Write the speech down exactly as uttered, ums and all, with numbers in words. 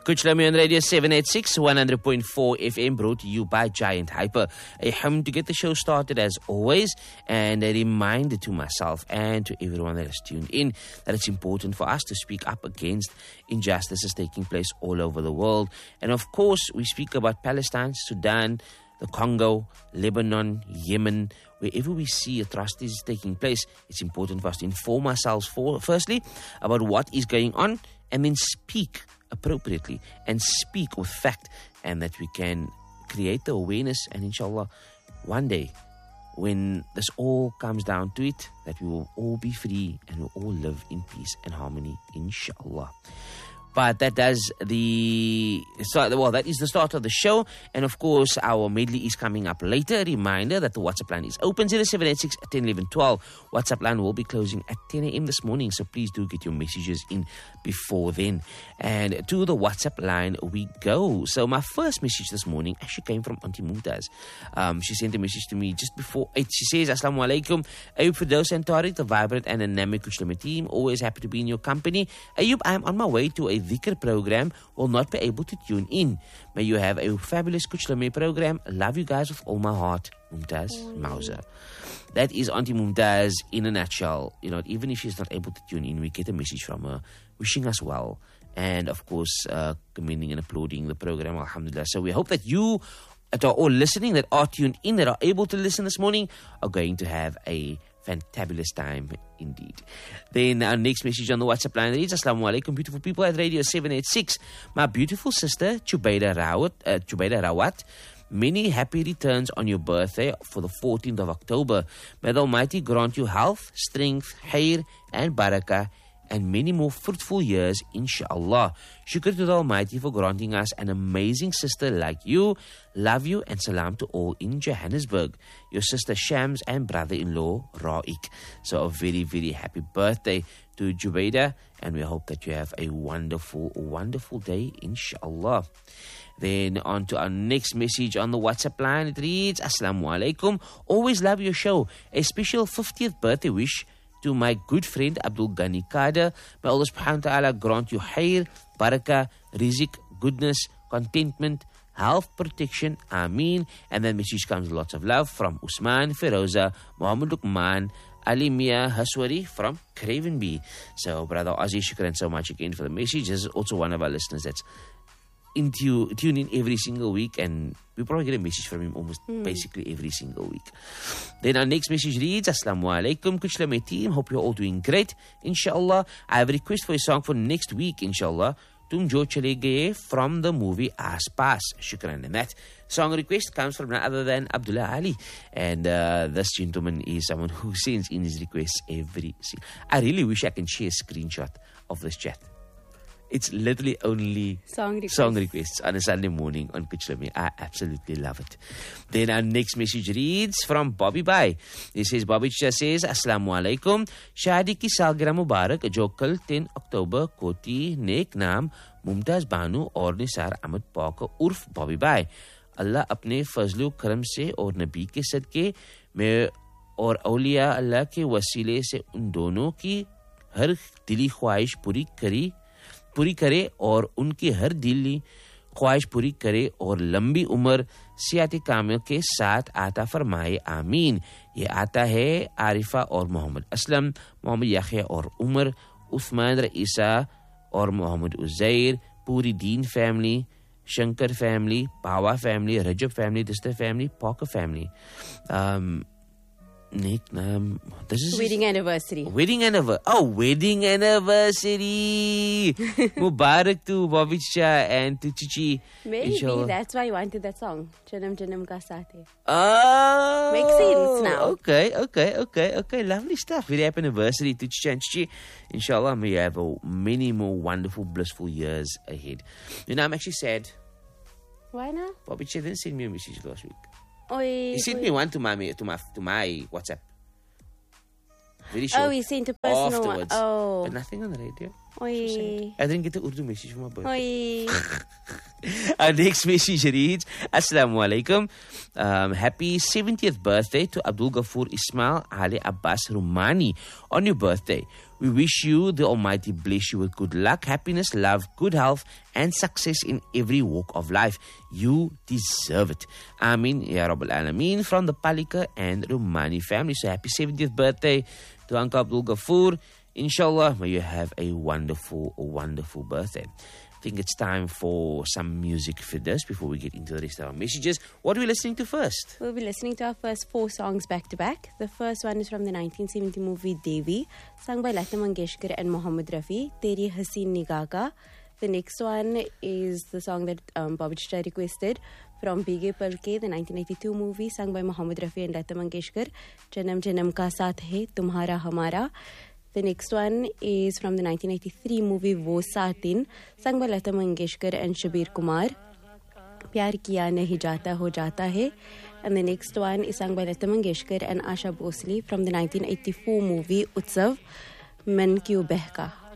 Kuchlami on Radio seven eighty-six, one hundred point four F M, brought to you by Giant Hyper. A hum to get the show started as always, and a reminder to myself and to everyone that has tuned in that it's important for us to speak up against injustices taking place all over the world. And of course, we speak about Palestine, Sudan, the Congo, Lebanon, Yemen. Wherever we see atrocities taking place, it's important for us to inform ourselves for, firstly about what is going on, and then speak appropriately and speak with fact, and that we can create the awareness, and inshallah one day when this all comes down to it, that we will all be free and we'll all live in peace and harmony, inshallah. But that does the start, well, that is the start of the show. And of course, our medley is coming up later. A reminder that the WhatsApp line is open, zero seven eight six, one zero one one, one two. WhatsApp line will be closing at ten a.m. this morning, so please do get your messages in before then. And to the WhatsApp line we go. So my first message this morning actually came from Auntie Mumtaz. Um, she sent a message to me just before eight. She says, Assalamu alaikum. Ayub, Firdaus and Tariq, the vibrant and dynamic Kushlama team. Always happy to be in your company. Ayub, I am on my way to a Dhikr program, will not be able to tune in. May you have a fabulous Kuchlame program. Love you guys with all my heart. Mumtaz Mauser. That is Auntie Mumtaz in a nutshell. You know, even if she's not able to tune in, we get a message from her wishing us well, and of course uh, commending and applauding the program, alhamdulillah. So we hope that you that are all listening, that are tuned in, that are able to listen this morning, are going to have a fantabulous time indeed. Then our next message on the WhatsApp line reads, Assalamu alaikum, beautiful people at Radio seven eighty-six. My beautiful sister, Chubaida Rawat, uh, Chubaida Rawat, many happy returns on your birthday for the fourteenth of October. May the Almighty grant you health, strength, khair and barakah, and many more fruitful years, inshallah. Shukr to the Almighty for granting us an amazing sister like you. Love you, and salam to all in Johannesburg. Your sister Shams and brother-in-law Raik. So a very, very happy birthday to Jubaida, and we hope that you have a wonderful, wonderful day, inshallah. Then on to our next message on the WhatsApp line. It reads, Assalamu alaikum. Always love your show. A special fiftieth birthday wish to my good friend Abdul Ghani Kader. May Allah subhanahu wa ta'ala grant you khair, barakah, rizq, goodness, contentment, health, protection, ameen. And then message comes lots of love from Usman, Feroza, Muhammad Luqman, Ali Mia Haswari from Craven B. So brother Aziz, shukran so much again for the message. This is also one of our listeners that's into tune in every single week, and we probably get a message from him almost mm. basically every single week. Then our next message reads, Assalamu alaikum, Kuchlame team. Hope you're all doing great, inshallah. I have a request for a song for next week, inshallah. Tum Jo Chale Gaye from the movie Aas Paas. Shukran. And that song request comes from none other than Abdullah Ali. And uh, this gentleman is someone who sends in his requests every single. I really wish I can share a screenshot of this chat. It's literally only song requests. song requests on a Sunday morning on Kuchlame. I absolutely love it. Then our next message reads from Bobby Bai. He says, Bobby Cha says, Assalamu alaikum. Shadi ki salgira mubarak jo kal ten October koti nek naam Mumtaz Banu aur Nisar Ahmed Pauk urf Bobby Bai. Allah apne fazlu karam se aur nabi ke sadke mein aur awliya Allah ke wasile se un dono ki har dili khwahish puri kari पूरी करे और उनकी हर दिली ख्वाहिश पूरी करे और लंबी उम्र सियाती कामियों के साथ आता फरमाए आमीन. ये आता है आरिफा और मोहम्मद असलम, मोहम्मद याहिया और उमर, उस्मान रईसा और मोहम्मद उज़ैर, पूरी दीन family, Shankar family, Pawa family, Recep family, दस्तर family, poker family. um, Nick, um, this is wedding anniversary. Wedding anniversary. Oh, wedding anniversary. Mubarak to Bobby Cha and to Chichi. Maybe inshallah. That's why you wanted that song. Janam Janam Ka Saath. Oh, makes sense now. Okay, okay, okay, okay. Lovely stuff. Very happy anniversary to Chichi and Chichi. Inshallah, may you have a many more wonderful, blissful years ahead. You know, I'm actually sad. Why now? Bobby Cha didn't send me a message last week. Oi, he sent oi. me one to my to my to my WhatsApp. Very short. Oh, he sent a personal afterwards. one. Oh, but nothing on the radio. Oi. I didn't get the Urdu message from my birthday. Oi. Our next message reads, Assalamu alaikum. Um, happy seventieth birthday to Abdul Ghafoor Ismail Ali Abbas Rumani on your birthday. We wish you, the Almighty bless you with good luck, happiness, love, good health, and success in every walk of life. You deserve it. Amin. Ya Rabbal Alameen from the Palika and Romani family. So happy seventieth birthday to Uncle Abdul Ghafoor. Inshallah, may you have a wonderful, wonderful birthday. I think it's time for some music for this before we get into the rest of our messages. What are we listening to first? We'll be listening to our first four songs back to back. The first one is from the nineteen seventy movie Devi, sung by Lata Mangeshkar and Mohammed Rafi, Teri Haseen Nigah Ka. The next one is the song that um, Bobby Chitta requested from Bige Palke, the nineteen eighty-two movie, sung by Mohammed Rafi and Lata Mangeshkar, Janam Janam Ka Saath Hai, Tumhara Hamara. The next one is from the nineteen eighty-three movie Wo Saatin, sung by Lata Mangeshkar and Shabir Kumar, Pyar Kiya Nahi Jata Ho Jata Hai. And the next one is sung by Lata Mangeshkar and Asha Bhosle from the nineteen eighty-four movie Utsav, Man Kyun Behka.